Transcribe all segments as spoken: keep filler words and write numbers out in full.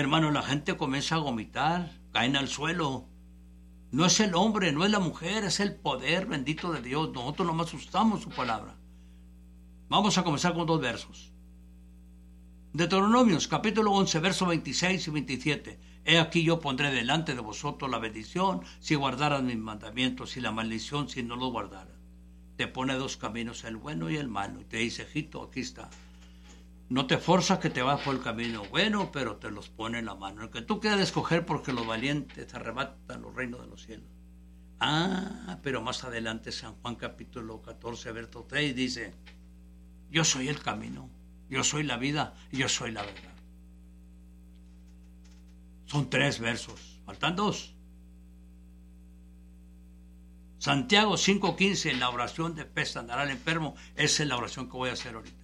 hermano, la gente comienza a vomitar, caen al suelo. No es el hombre, no es la mujer, es el poder bendito de Dios. Nosotros nomás usamos su palabra. Vamos a comenzar con dos versos. Deuteronomios, capítulo once, versos veintiséis y veintisiete. He aquí yo pondré delante de vosotros la bendición si guardaras mis mandamientos, y la maldición si no los guardaras. Te pone dos caminos, el bueno y el malo. Y te dice, hijito, aquí está. No te forzas que te vas por el camino bueno, pero te los pone en la mano. El que tú quieras escoger, porque los valientes arrebatan los reinos de los cielos. Ah, pero más adelante San Juan capítulo catorce, verso tres dice, yo soy el camino, yo soy la vida y yo soy la verdad. Son tres versos, faltan dos. Santiago cinco quince, la oración de fe sanará al enfermo. Esa es la oración que voy a hacer ahorita.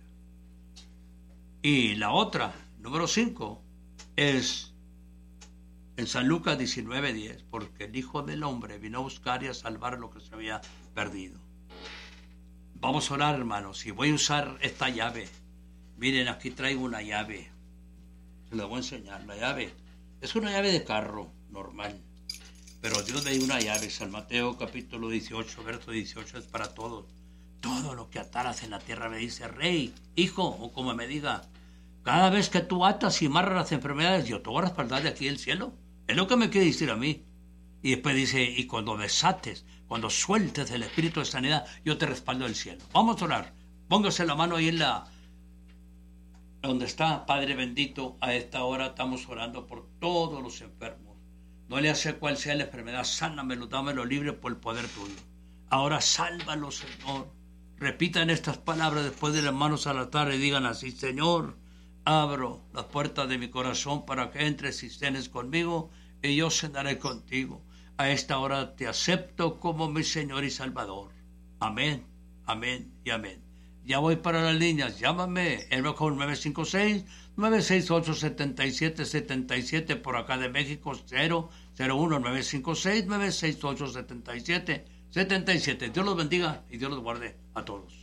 Y la otra, número cinco, es en San Lucas diecinueve diez, porque el Hijo del Hombre vino a buscar y a salvar lo que se había perdido. Vamos a orar, hermanos, y voy a usar esta llave. Miren, aquí traigo una llave. Se la voy a enseñar. La llave es una llave de carro normal, pero Dios me dio una llave. San Mateo capítulo dieciocho, verso dieciocho, es para todos. Todo lo que ataras en la tierra, me dice, rey, hijo, o como me diga, cada vez que tú atas y amarras las enfermedades, yo te voy a respaldar de aquí del cielo. Es lo que me quiere decir a mí. Y después dice, y cuando desates, cuando sueltes el espíritu de sanidad, yo te respaldo del cielo. Vamos a orar. Póngase la mano ahí en la, donde está, Padre bendito. A esta hora estamos orando por todos los enfermos. No le hace cuál sea la enfermedad, sánamelo, dámelo libre por el poder tuyo. Ahora sálvalo, Señor. Repitan estas palabras después de las manos al altar y digan así, Señor, abro las puertas de mi corazón para que entres y cenes conmigo y yo cenaré contigo. A esta hora te acepto como mi Señor y Salvador. Amén, amén y amén. Ya voy para las líneas. Llámame el mejor nueve cinco seis, nueve seis ocho, siete siete siete siete por acá de México cero cero uno nueve cinco seis, nueve seis ocho, siete siete siete siete. Dios los bendiga y Dios los guarde a todos.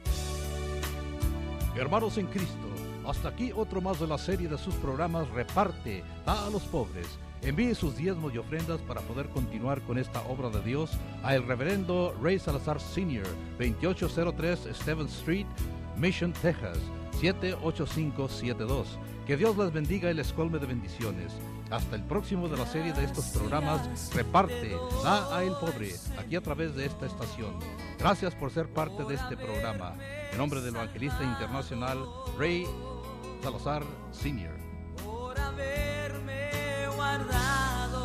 Hermanos en Cristo, hasta aquí otro más de la serie de sus programas Reparte, da a los pobres. Envíe sus diezmos y ofrendas para poder continuar con esta obra de Dios a el reverendo Ray Salazar senior, veintiocho cero tres Stevens Street, Mission, Texas, siete ocho cinco siete dos. Que Dios les bendiga y les colme de bendiciones. Hasta el próximo de la serie de estos programas Reparte, da a el pobre, aquí a través de esta estación. Gracias por ser parte de este programa. En nombre del evangelista internacional Ray Salazar senior. Por haberme guardado.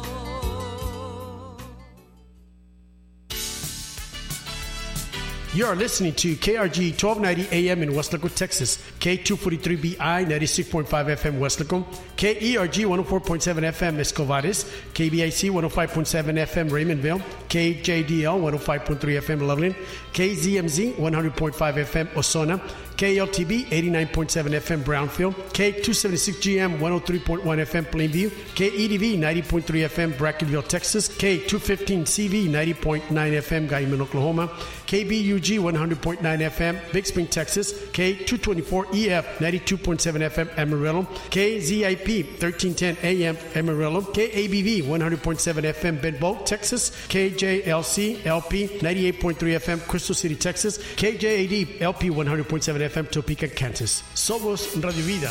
You are listening to K R G twelve ninety A M in Westlaco, Texas, K two forty-three B I ninety-six point five F M Westlaco, K E R G one oh four point seven F M Escovares, K B I C one oh five point seven F M Raymondville, K J D L one oh five point three F M Loveland, K Z M Z one hundred point five F M Osona, K L T B eighty-nine point seven F M Brownfield, K two seventy-six G M one oh three point one F M Plainview, K E D V ninety point three F M Brackenville, Texas, K two fifteen C V ninety point nine F M Guyman, Oklahoma, K B U G one hundred point nine F M Big Spring, Texas, K two twenty-four E F ninety-two point seven F M Amarillo, K Z I P thirteen ten A M Amarillo, K A B V one hundred point seven F M Benbow, Texas, K J L C L P ninety-eight point three F M Crystal City, Texas, K J A D L P one hundred point seven F M Topeka, Kansas. Somos Radio Vida.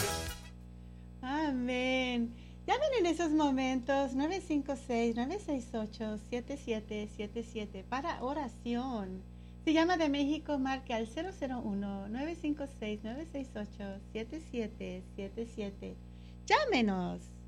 Amén. Llamen en esos momentos nueve cinco seis, nueve seis ocho, siete siete siete siete para oración. Si llama de México, marque al cero cero uno, nueve cinco seis, nueve seis ocho, siete siete siete siete. Llámenos.